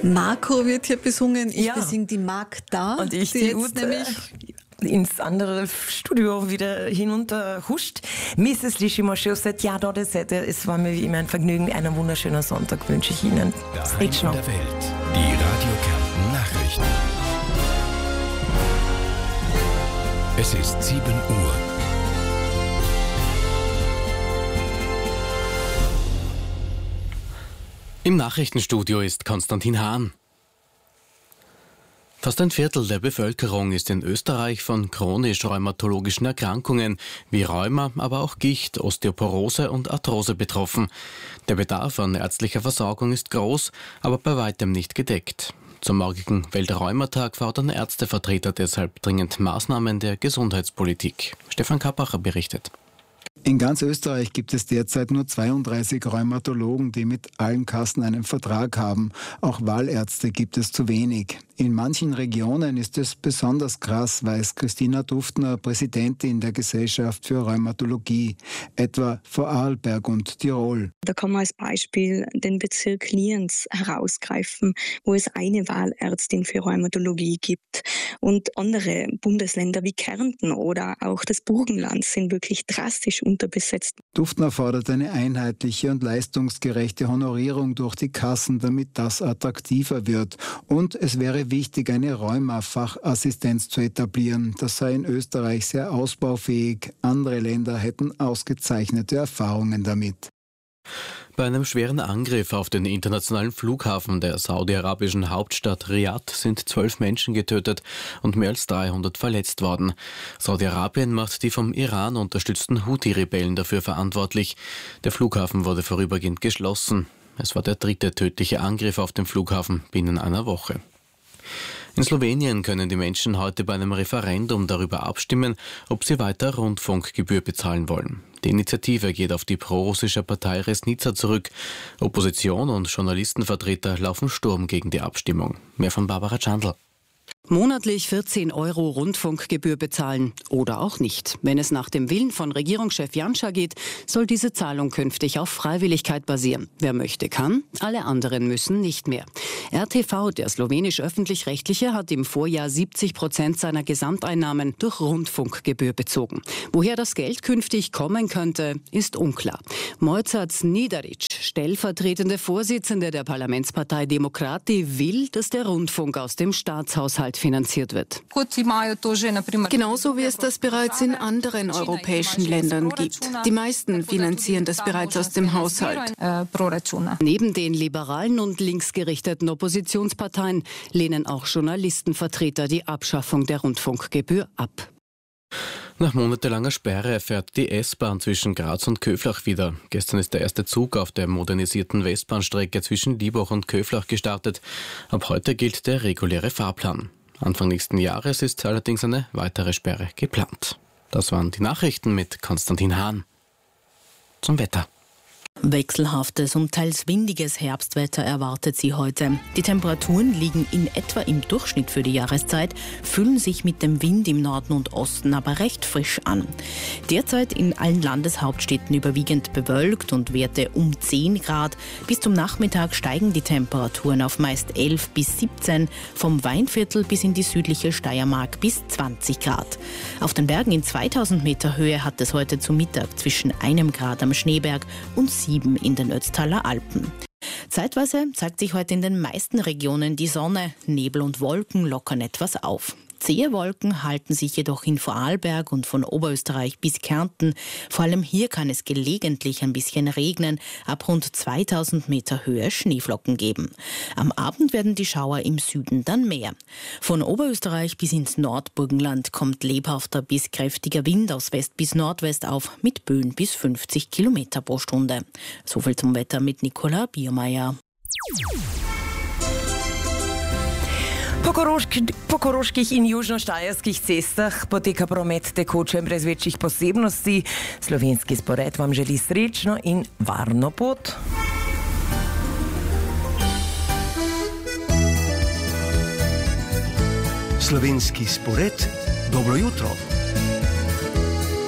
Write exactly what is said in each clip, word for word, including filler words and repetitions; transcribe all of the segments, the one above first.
Marco wird hier besungen, ich Ja. besinge die Magda. Und ich, die die jetzt Ute, nämlich ins andere Studio wieder hinunter huscht. Misses Lischimosche sagt, ja, da, das, es war mir wie immer ein Vergnügen. Einen wunderschönen Sonntag wünsche ich Ihnen. Daheim in der Welt. Die Radio Kärnten Nachrichten. Es ist sieben Uhr. Im Nachrichtenstudio ist Konstantin Hahn. Fast ein Viertel der Bevölkerung ist in Österreich von chronisch-rheumatologischen Erkrankungen wie Rheuma, aber auch Gicht, Osteoporose und Arthrose betroffen. Der Bedarf an ärztlicher Versorgung ist groß, aber bei weitem nicht gedeckt. Zum morgigen Weltrheumatag fordern Ärztevertreter deshalb dringend Maßnahmen der Gesundheitspolitik. Stefan Kappacher berichtet. In ganz Österreich gibt es derzeit nur zweiunddreißig Rheumatologen, die mit allen Kassen einen Vertrag haben. Auch Wahlärzte gibt es zu wenig. In manchen Regionen ist es besonders krass, weiß Christina Duftner, Präsidentin der Gesellschaft für Rheumatologie, etwa Vorarlberg und Tirol. Da kann man als Beispiel den Bezirk Lienz herausgreifen, wo es eine Wahlärztin für Rheumatologie gibt. Und andere Bundesländer wie Kärnten oder auch das Burgenland sind wirklich drastisch unterbesetzt. Duftner fordert eine einheitliche und leistungsgerechte Honorierung durch die Kassen, damit das attraktiver wird. Und es wäre wichtig, eine Rheuma-Fachassistenz zu etablieren. Das sei in Österreich sehr ausbaufähig. Andere Länder hätten ausgezeichnete Erfahrungen damit. Bei einem schweren Angriff auf den internationalen Flughafen der saudi-arabischen Hauptstadt Riad sind zwölf Menschen getötet und mehr als dreihundert verletzt worden. Saudi-Arabien macht die vom Iran unterstützten Houthi-Rebellen dafür verantwortlich. Der Flughafen wurde vorübergehend geschlossen. Es war der dritte tödliche Angriff auf den Flughafen binnen einer Woche. In Slowenien können die Menschen heute bei einem Referendum darüber abstimmen, ob sie weiter Rundfunkgebühr bezahlen wollen. Die Initiative geht auf die prorussische Partei Resnica zurück. Opposition und Journalistenvertreter laufen Sturm gegen die Abstimmung. Mehr von Barbara Chandl. Monatlich vierzehn Euro Rundfunkgebühr bezahlen oder auch nicht. Wenn es nach dem Willen von Regierungschef Janša geht, soll diese Zahlung künftig auf Freiwilligkeit basieren. Wer möchte, kann, alle anderen müssen nicht mehr. R T V, der slowenisch-öffentlich-rechtliche, hat im Vorjahr siebzig Prozent seiner Gesamteinnahmen durch Rundfunkgebühr bezogen. Woher das Geld künftig kommen könnte, ist unklar. Mojca Znidaric, stellvertretende Vorsitzende der Parlamentspartei Demokrati, will, dass der Rundfunk aus dem Staatshaushalt finanziert wird. Genauso wie es das bereits in anderen europäischen Ländern gibt. Die meisten finanzieren das bereits aus dem Haushalt. Neben den liberalen und linksgerichteten Oppositionsparteien lehnen auch Journalistenvertreter die Abschaffung der Rundfunkgebühr ab. Nach monatelanger Sperre fährt die S-Bahn zwischen Graz und Köflach wieder. Gestern ist der erste Zug auf der modernisierten Westbahnstrecke zwischen Liebach und Köflach gestartet. Ab heute gilt der reguläre Fahrplan. Anfang nächsten Jahres ist allerdings eine weitere Sperre geplant. Das waren die Nachrichten mit Konstantin Hahn. Zum Wetter. Wechselhaftes und teils windiges Herbstwetter erwartet sie heute. Die Temperaturen liegen in etwa im Durchschnitt für die Jahreszeit, fühlen sich mit dem Wind im Norden und Osten aber recht frisch an. Derzeit in allen Landeshauptstädten überwiegend bewölkt und Werte um zehn Grad. Bis zum Nachmittag steigen die Temperaturen auf meist elf bis siebzehn, vom Weinviertel bis in die südliche Steiermark bis zwanzig Grad. Auf den Bergen in zweitausend Meter Höhe hat es heute zu Mittag zwischen einem Grad am Schneeberg und sieben in den Ötztaler Alpen. Zeitweise zeigt sich heute in den meisten Regionen die Sonne, Nebel und Wolken lockern etwas auf. Zähe Wolken halten sich jedoch in Vorarlberg und von Oberösterreich bis Kärnten. Vor allem hier kann es gelegentlich ein bisschen regnen, ab rund zweitausend Meter Höhe Schneeflocken geben. Am Abend werden die Schauer im Süden dann mehr. Von Oberösterreich bis ins Nordburgenland kommt lebhafter bis kräftiger Wind aus West bis Nordwest auf, mit Böen bis fünfzig Kilometer pro Stunde. Soviel zum Wetter mit Nicola Biermeier. Po koroških in južnoštajerskih cestah poteka promet tekoče brez večjih posebnosti. Slovenski spored vam želi srečno in varno pot. Slovenski spored, dobro jutro.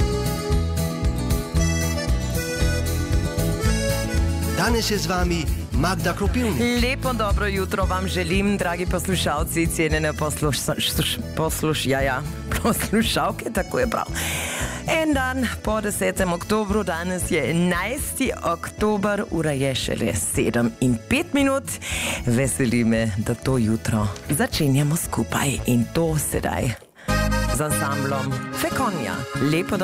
Danes je z vami Magda Kropilnik. Lepo dobro jutro vam želim, dragi poslušalci, cenjene posluš, posluš, ja, ja, poslušalke, tako je prav. En dan po desetem oktobru, danes je enajsti oktober, ura je šele sedem in pet minut. Veseli me, da to jutro začenjamo skupaj in to sedaj z ansamblom Fekonja. Lepo